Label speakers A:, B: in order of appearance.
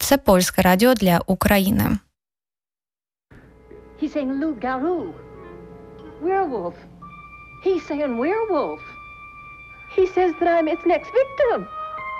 A: Це Польське радіо для України.
B: He's saying loup-garou. Werewolf. He's saying werewolf. He says that I'm its next victim.